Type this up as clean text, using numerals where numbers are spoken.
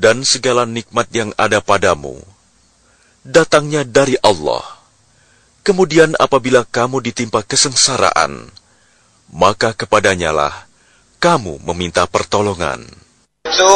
dan segala nikmat yang ada padamu datangnya dari Allah. Kemudian apabila kamu ditimpa kesengsaraan, maka kepadanyalah kamu meminta pertolongan.